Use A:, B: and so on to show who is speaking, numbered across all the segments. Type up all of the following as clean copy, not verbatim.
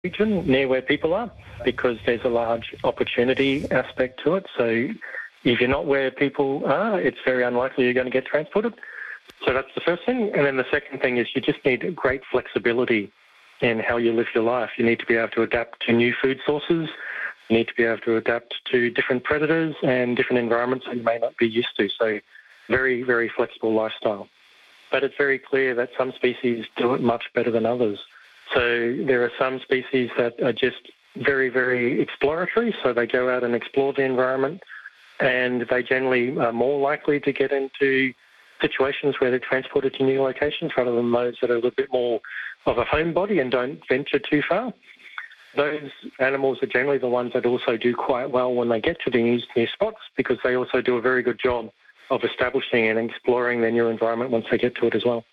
A: region near where people are, because there's a large opportunity aspect to it. So if you're not where people are, it's very unlikely you're going to get transported. So that's the first thing. And then the second thing is you just need great flexibility in how you live your life. You need to be able to adapt to new food sources. You need to be able to adapt to different predators and different environments that you may not be used to. So very, very flexible lifestyle. But it's very clear that some species do it much better than others. So there are some species that are just very, very exploratory. So they go out and explore the environment, and they generally are more likely to get into situations where they're transported to new locations rather than those that are a little bit more of a homebody and don't venture too far. Those animals are generally the ones that also do quite well when they get to the new spots, because they also do a very good job of establishing and exploring their new environment once they get to it as well.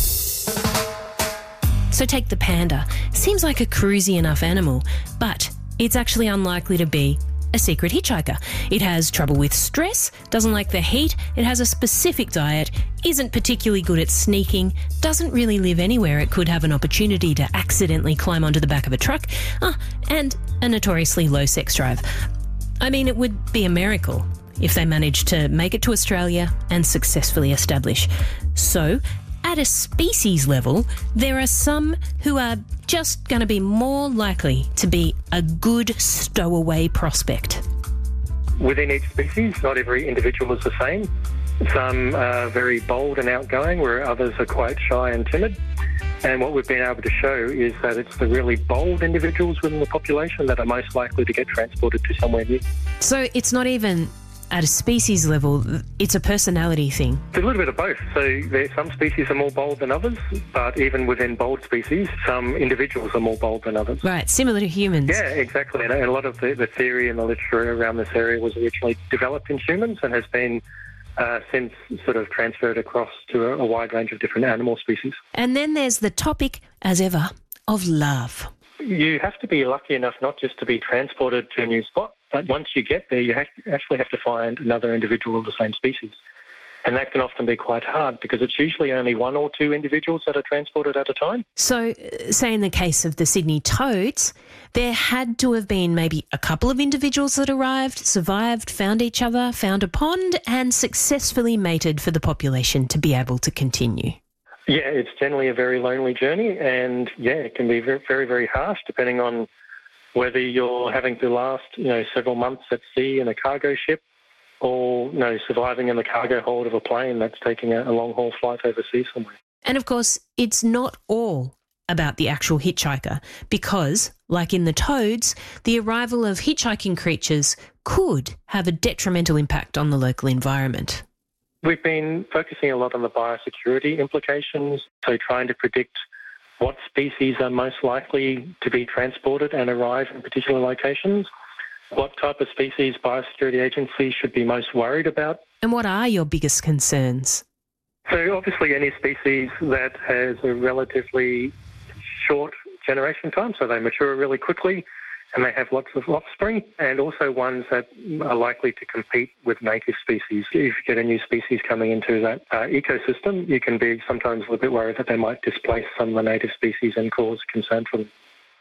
B: So take the panda. Seems like a cruisy enough animal, but it's actually unlikely to be a secret hitchhiker. It has trouble with stress, doesn't like the heat, it has a specific diet, isn't particularly good at sneaking, doesn't really live anywhere it could have an opportunity to accidentally climb onto the back of a truck, and a notoriously low sex drive. I mean, it would be a miracle if they managed to make it to Australia and successfully establish. So, at a species level, there are some who are just going to be more likely to be a good stowaway prospect.
A: Within each species, not every individual is the same. Some are very bold and outgoing, where others are quite shy and timid. And what we've been able to show is that it's the really bold individuals within the population that are most likely to get transported to somewhere new.
B: So it's not even at a species level, it's a personality thing?
A: It's a little bit of both. So some species are more bold than others, but even within bold species, some individuals are more bold than others.
B: Right, similar to humans.
A: Yeah, exactly. And a lot of the theory and the literature around this area was originally developed in humans and has been since sort of transferred across to a wide range of different animal species.
B: And then there's the topic, as ever, of love.
A: You have to be lucky enough not just to be transported to a new spot, but once you get there, you actually have to find another individual of the same species. And that can often be quite hard because it's usually only one or two individuals that are transported at a time.
B: So, say in the case of the Sydney toads, there had to have been maybe a couple of individuals that arrived, survived, found each other, found a pond and successfully mated for the population to be able to continue.
A: Yeah, it's generally a very lonely journey, and it can be very, very, very harsh depending on whether you're having to last, several months at sea in a cargo ship or, surviving in the cargo hold of a plane that's taking a long-haul flight overseas somewhere.
B: And, of course, it's not all about the actual hitchhiker because, like in the toads, the arrival of hitchhiking creatures could have a detrimental impact on the local environment.
A: We've been focusing a lot on the biosecurity implications, so trying to predict what species are most likely to be transported and arrive in particular locations, what type of species biosecurity agencies should be most worried about.
B: And what are your biggest concerns?
A: So obviously any species that has a relatively short generation time, so they mature really quickly and they have lots of offspring, and also ones that are likely to compete with native species. If you get a new species coming into that ecosystem, you can be sometimes a little bit worried that they might displace some of the native species and cause concern for them.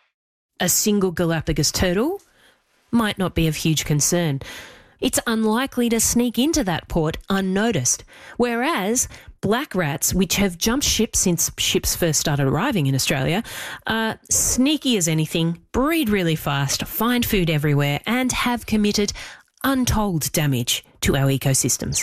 B: A single Galapagos turtle might not be of huge concern. It's unlikely to sneak into that port unnoticed, whereas black rats, which have jumped ships since ships first started arriving in Australia, are sneaky as anything, breed really fast, find food everywhere, and have committed untold damage to our ecosystems.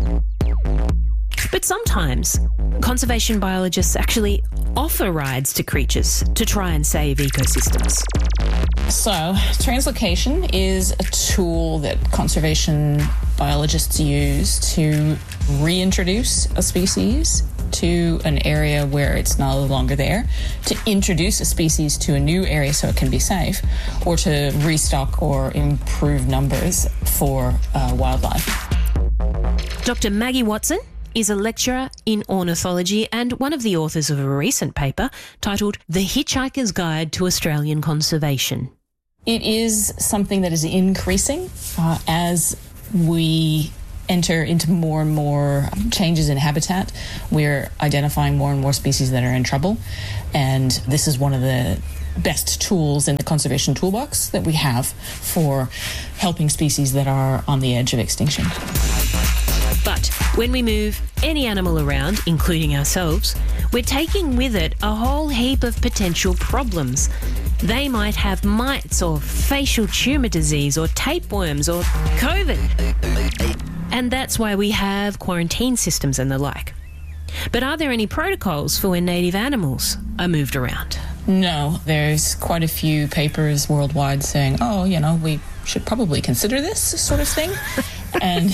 B: But sometimes conservation biologists actually offer rides to creatures to try and save ecosystems.
C: So, translocation is a tool that conservation biologists use to reintroduce a species to an area where it's no longer there, to introduce a species to a new area so it can be safe, or to restock or improve numbers for wildlife.
B: Dr. Maggie Watson is a lecturer in ornithology and one of the authors of a recent paper titled The Hitchhiker's Guide to Australian Conservation.
C: It is something that is increasing as we enter into more and more changes in habitat. We're identifying more and more species that are in trouble, and this is one of the best tools in the conservation toolbox that we have for helping species that are on the edge of extinction.
B: But when we move any animal around, including ourselves, we're taking with it a whole heap of potential problems. They might have mites or facial tumour disease or tapeworms or COVID. And that's why we have quarantine systems and the like. But are there any protocols for when native animals are moved around?
C: No, there's quite a few papers worldwide saying, we should probably consider this sort of thing. And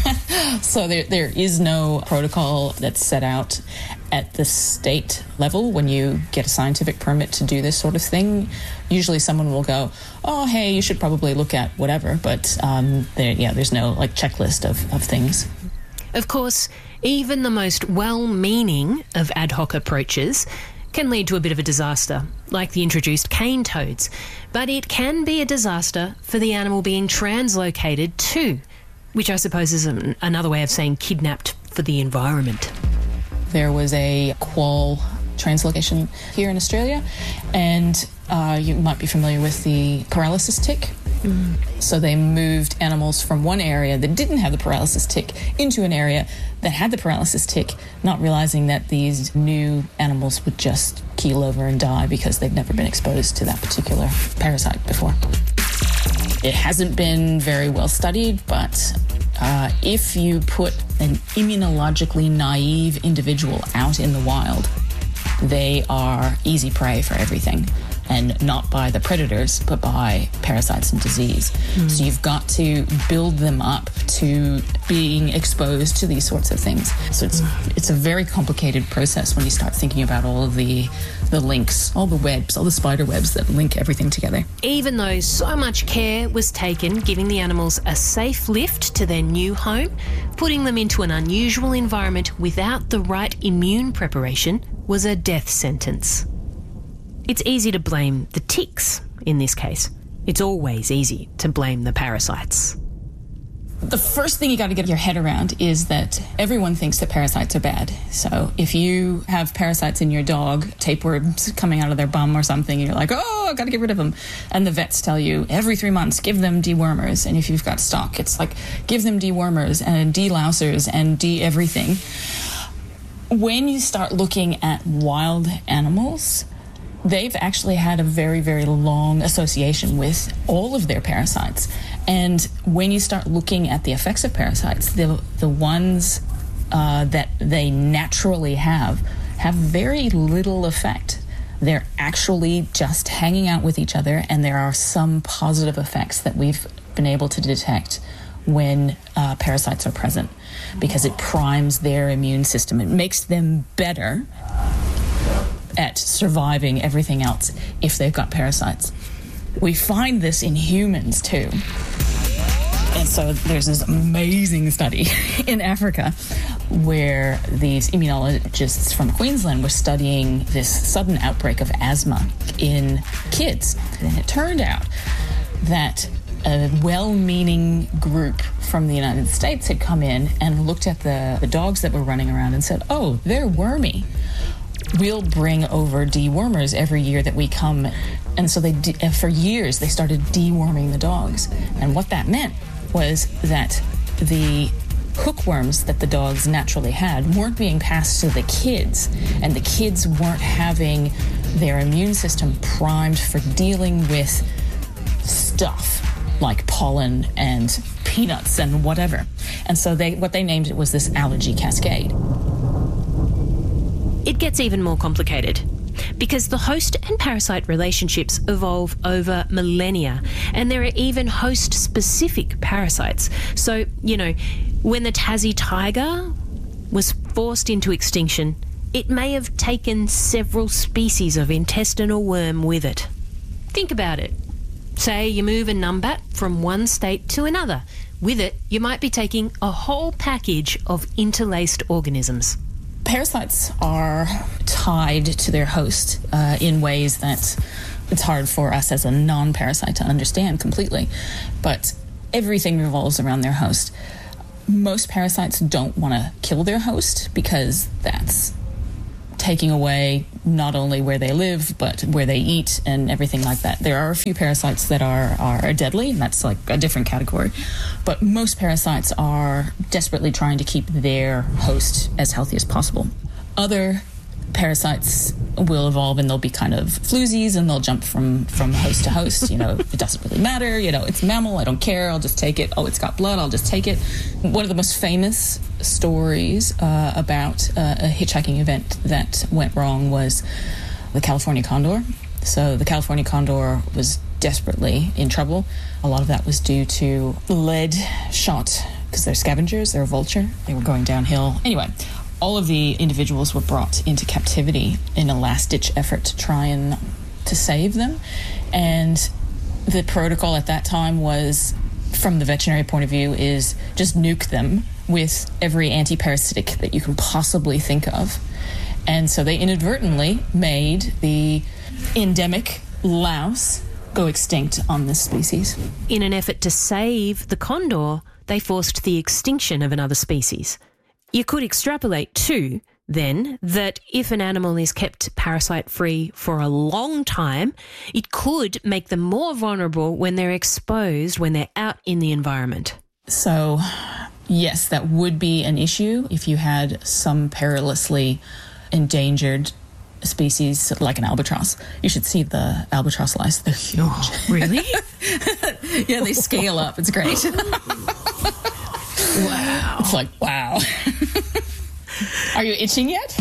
C: so there is no protocol that's set out at the state level when you get a scientific permit to do this sort of thing. Usually someone will go, oh, hey, you should probably look at whatever. But there's no checklist of things.
B: Of course, even the most well-meaning of ad hoc approaches can lead to a bit of a disaster, like the introduced cane toads. But it can be a disaster for the animal being translocated too, which I suppose is another way of saying kidnapped for the environment.
C: There was a quoll translocation here in Australia, and you might be familiar with the paralysis tick. So they moved animals from one area that didn't have the paralysis tick into an area that had the paralysis tick, not realizing that these new animals would just keel over and die because they'd never been exposed to that particular parasite before. It hasn't been very well studied, but if you put an immunologically naive individual out in the wild, they are easy prey for everything. And not by the predators, but by parasites and disease. So you've got to build them up to being exposed to these sorts of things. So it's a very complicated process when you start thinking about all of the links, all the webs, all the spider webs that link everything together.
B: Even though so much care was taken giving the animals a safe lift to their new home, putting them into an unusual environment without the right immune preparation was a death sentence. It's easy to blame the ticks in this case. It's always easy to blame the parasites.
C: The first thing you got to get your head around is that everyone thinks that parasites are bad. So if you have parasites in your dog, tapeworms coming out of their bum or something, and you're like, oh, I've got to get rid of them. And the vets tell you every 3 months, give them dewormers. And if you've got stock, it's like, give them dewormers and delousers and de-everything. When you start looking at wild animals, they've actually had a very, very long association with all of their parasites. And when you start looking at the effects of parasites, the ones that they naturally have very little effect. They're actually just hanging out with each other, and there are some positive effects that we've been able to detect when parasites are present, because it primes their immune system. It makes them better at surviving everything else if they've got parasites. We find this in humans too. And so there's this amazing study in Africa where these immunologists from Queensland were studying this sudden outbreak of asthma in kids. And it turned out that a well-meaning group from the United States had come in and looked at the dogs that were running around and said, oh, they're wormy. We'll bring over dewormers every year that we come. And so for years, they started deworming the dogs. And what that meant was that the hookworms that the dogs naturally had weren't being passed to the kids. And the kids weren't having their immune system primed for dealing with stuff like pollen and peanuts and whatever. And so what they named it was this allergy cascade.
B: It gets even more complicated because the host and parasite relationships evolve over millennia, and there are even host-specific parasites. So, when the Tassie tiger was forced into extinction, it may have taken several species of intestinal worm with it. Think about it. Say you move a numbat from one state to another. With it, you might be taking a whole package of interlaced organisms.
C: Parasites are tied to their host in ways that it's hard for us as a non-parasite to understand completely. But everything revolves around their host. Most parasites don't want to kill their host because that's taking away not only where they live, but where they eat and everything like that. There are a few parasites that are deadly, and that's like a different category. But most parasites are desperately trying to keep their host as healthy as possible. Other parasites will evolve and they'll be kind of floozies and they'll jump from host to host. It doesn't really matter. It's a mammal. I don't care. I'll just take it. Oh, it's got blood. I'll just take it. One of the most famous stories about a hitchhiking event that went wrong was the California condor. So the California condor was desperately in trouble. A lot of that was due to lead shot, because they're scavengers. They're a vulture. They were going downhill. Anyway, all of the individuals were brought into captivity in a last-ditch effort to try and to save them. And the protocol at that time was, from the veterinary point of view, is just nuke them with every anti-parasitic that you can possibly think of. And so they inadvertently made the endemic louse go extinct on this species.
B: In an effort to save the condor, they forced the extinction of another species. You could extrapolate too, then, that if an animal is kept parasite-free for a long time, it could make them more vulnerable when they're exposed, when they're out in the environment.
C: So, yes, that would be an issue if you had some perilously endangered species like an albatross. You should see the albatross lice. They're huge.
B: Oh, really?
C: Yeah, they scale up. It's great.
B: Wow.
C: It's like, wow. Are you itching yet?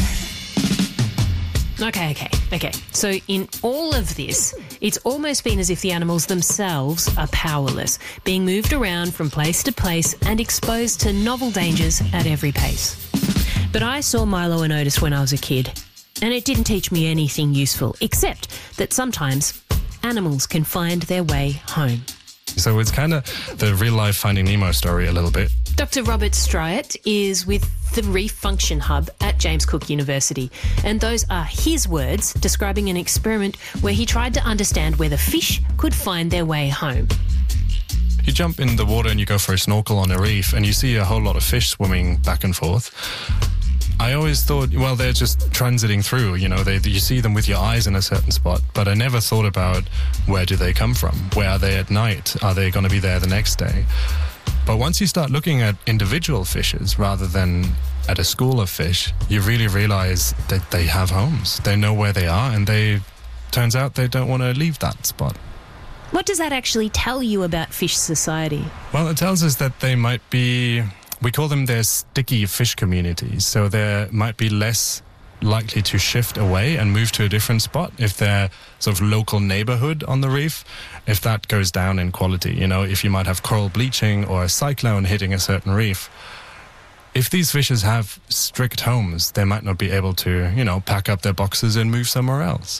B: Okay. So in all of this, it's almost been as if the animals themselves are powerless, being moved around from place to place and exposed to novel dangers at every pace. But I saw Milo and Otis when I was a kid, and it didn't teach me anything useful, except that sometimes animals can find their way home.
D: So it's kind of the real-life Finding Nemo story a little bit.
B: Dr. Robert Stryatt is with the Reef Function Hub at James Cook University, and those are his words describing an experiment where he tried to understand whether fish could find their way home.
D: You jump in the water and you go for a snorkel on a reef and you see a whole lot of fish swimming back and forth. I always thought, well, they're just transiting through, you see them with your eyes in a certain spot, but I never thought about where do they come from? Where are they at night? Are they going to be there the next day? But once you start looking at individual fishes rather than at a school of fish, you really realize that they have homes. They know where they are, and turns out they don't want to leave that spot.
B: What does that actually tell you about fish society?
D: Well, it tells us that they might be, we call them their sticky fish communities, so they might be less likely to shift away and move to a different spot if their sort of local neighborhood on the reef, if that goes down in quality. If you might have coral bleaching or a cyclone hitting a certain reef, if these fishes have strict homes, they might not be able to, pack up their boxes and move somewhere else.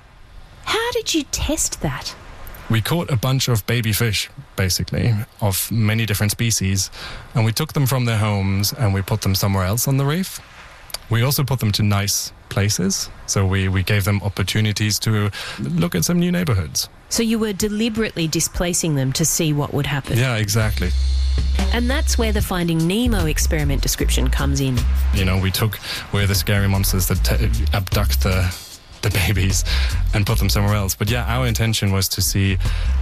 B: How did you test that?
D: We caught a bunch of baby fish, basically, of many different species, and we took them from their homes and we put them somewhere else on the reef. We also put them to nice places, so we gave them opportunities to look at some new neighborhoods.
B: So you were deliberately displacing them to see what would happen?
D: Yeah, exactly.
B: And that's where the Finding Nemo experiment description comes in.
D: We took where the scary monsters that abduct the babies and put them somewhere else. But yeah, our intention was to see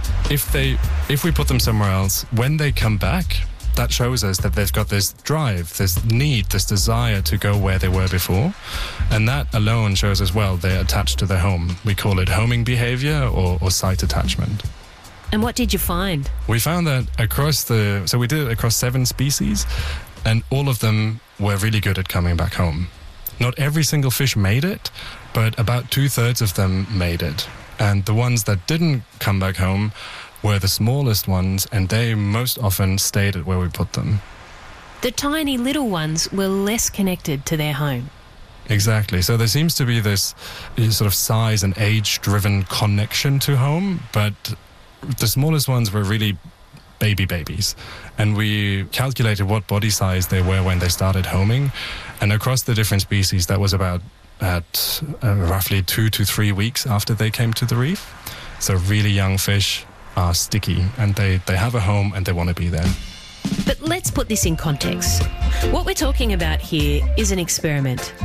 D: if we put them somewhere else, when they come back, that shows us that they've got this drive, this need, this desire to go where they were before. And that alone shows us, well, they're attached to their home. We call it homing behavior or site attachment.
B: And what did you find?
D: We found that so we did it across 7 species, and all of them were really good at coming back home. Not every single fish made it, but about 2/3 of them made it. And the ones that didn't come back home were the smallest ones, and they most often stayed at where we put them.
B: The tiny little ones were less connected to their home.
D: Exactly. So there seems to be this sort of size and age-driven connection to home, but the smallest ones were really babies. And we calculated what body size they were when they started homing, and across the different species, that was about at roughly 2 to 3 weeks after they came to the reef. So really young fish are sticky, and they have a home and they want to be there.
B: But let's put this in context. What we're talking about here is an experiment.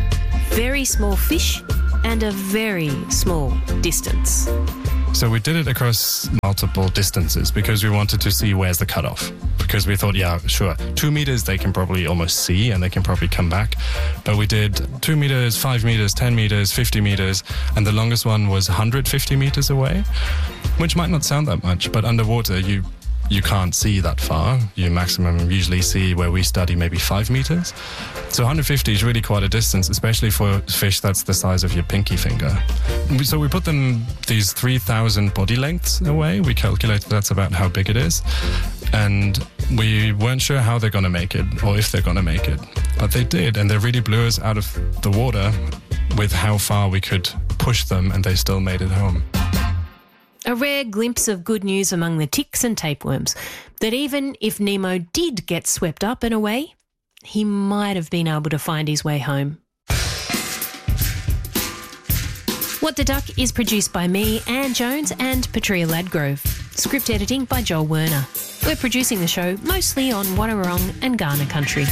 B: very small fish and a very small distance.
D: So we did it across multiple distances because we wanted to see where's the cutoff. Because we thought, yeah, sure, 2 meters they can probably almost see and they can probably come back. But we did 2 meters, 5 meters, 10 meters, 50 meters, and the longest one was 150 meters away, which might not sound that much, but underwater you can't see that far. You maximum usually see where we study maybe 5 meters. So 150 is really quite a distance, especially for fish that's the size of your pinky finger. So we put them these 3,000 body lengths away. We calculated that's about how big it is. And we weren't sure how they're going to make it or if they're going to make it. But they did, and they really blew us out of the water with how far we could push them, and they still made it home.
B: A rare glimpse of good news among the ticks and tapeworms, that even if Nemo did get swept up and away, he might have been able to find his way home. What the Duck is produced by me, Anne Jones, and Petria Ladgrove. Script editing by Joel Werner. We're producing the show mostly on Wadawurrung and Kaurna country.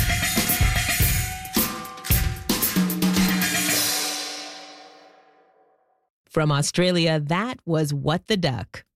E: From Australia, that was What the Duck.